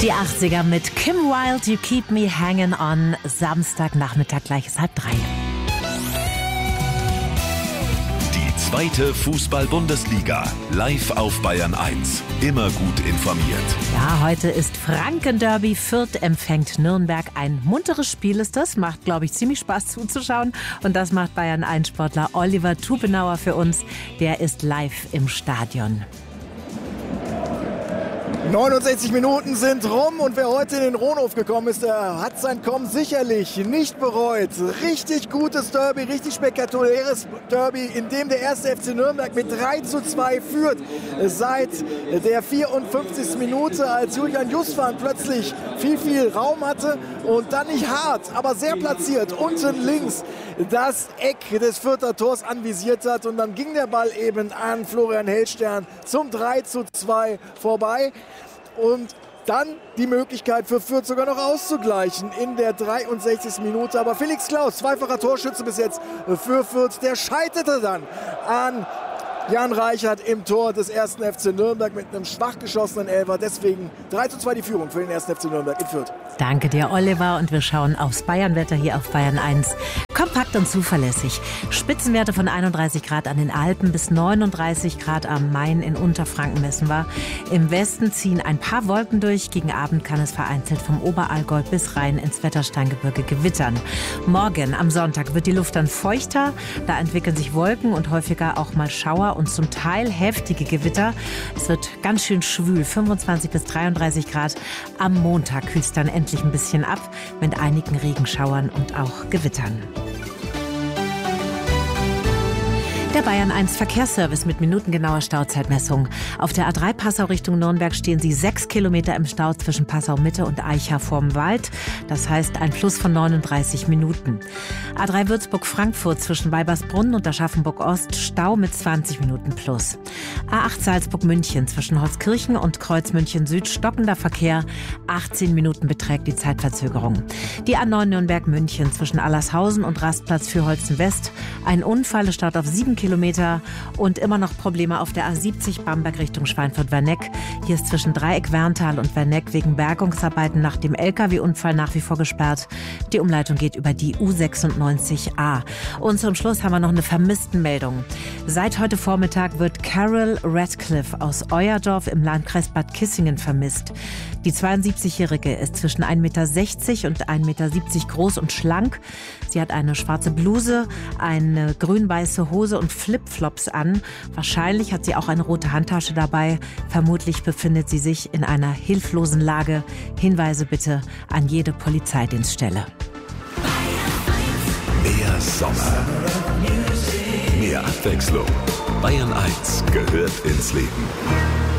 Die 80er mit Kim Wilde, You Keep Me Hanging On. Samstagnachmittag, gleich ist 2:30. Die zweite Fußball-Bundesliga, live auf Bayern 1. Immer gut informiert. Ja, heute ist Franken-Derby. Fürth empfängt Nürnberg. Ein munteres Spiel ist das. Macht, glaube ich, ziemlich Spaß zuzuschauen. Und das macht Bayern 1-Sportler Oliver Tupenauer für uns. Der ist live im Stadion. 69 Minuten sind rum und wer heute in den Rohnhof gekommen ist, der hat sein Kommen sicherlich nicht bereut. Richtig gutes Derby, richtig spektakuläres Derby, in dem der erste FC Nürnberg mit 3:2 führt. Seit der 54. Minute, als Julian Justwan plötzlich viel Raum hatte und dann nicht hart, aber sehr platziert, unten links das Eck des Fürther Tors anvisiert hat. Und dann ging der Ball eben an Florian Hellstern zum 3:2 vorbei. Und dann die Möglichkeit für Fürth sogar noch auszugleichen in der 63. Minute. Aber Felix Klaus, zweifacher Torschütze bis jetzt für Fürth, der scheiterte dann an Jan Reichert im Tor des ersten FC Nürnberg mit einem schwach geschossenen Elfer. Deswegen 3:2 die Führung für den ersten FC Nürnberg in Fürth. Danke dir, Oliver. Und wir schauen aufs Bayernwetter hier auf Bayern 1. Kompakt und zuverlässig. Spitzenwerte von 31 Grad an den Alpen bis 39 Grad am Main in Unterfranken messen wir. Im Westen ziehen ein paar Wolken durch. Gegen Abend kann es vereinzelt vom Oberallgäu bis rein ins Wettersteingebirge gewittern. Morgen am Sonntag wird die Luft dann feuchter. Da entwickeln sich Wolken und häufiger auch mal Schauer und zum Teil heftige Gewitter. Es wird ganz schön schwül, 25 bis 33 Grad. Am Montag kühlt es dann endlich ein bisschen ab mit einigen Regenschauern und auch Gewittern. Der Bayern 1 Verkehrsservice mit minutengenauer Stauzeitmessung. Auf der A3 Passau Richtung Nürnberg stehen Sie 6 Kilometer im Stau zwischen Passau Mitte und Eicha vorm Wald. Das heißt ein Plus von 39 Minuten. A3 Würzburg-Frankfurt zwischen Weibersbrunn und Aschaffenburg Ost Stau mit 20 Minuten plus. A8 Salzburg-München zwischen Holzkirchen und Kreuz München Süd stockender Verkehr. 18 Minuten beträgt die Zeitverzögerung. Die A9 Nürnberg-München zwischen Allershausen und Rastplatz für Holzen West. Ein Unfall, es staut auf 7 Kilometer und immer noch Probleme auf der A70 Bamberg Richtung Schweinfurt-Werneck. Hier ist zwischen Dreieck-Werntal und Werneck wegen Bergungsarbeiten nach dem LKW-Unfall nach wie vor gesperrt. Die Umleitung geht über die U96A. Und zum Schluss haben wir noch eine Vermisstenmeldung. Seit heute Vormittag wird Carol Radcliffe aus Euerdorf im Landkreis Bad Kissingen vermisst. Die 72-Jährige ist zwischen 1,60 Meter und 1,70 Meter groß und schlank. Sie hat eine schwarze Bluse, eine grün-weiße Hose und Flipflops an. Wahrscheinlich hat sie auch eine rote Handtasche dabei. Vermutlich befindet sie sich in einer hilflosen Lage. Hinweise bitte an jede Polizeidienststelle. Mehr Sommer, mehr Abwechslung. Bayern 1 gehört ins Leben.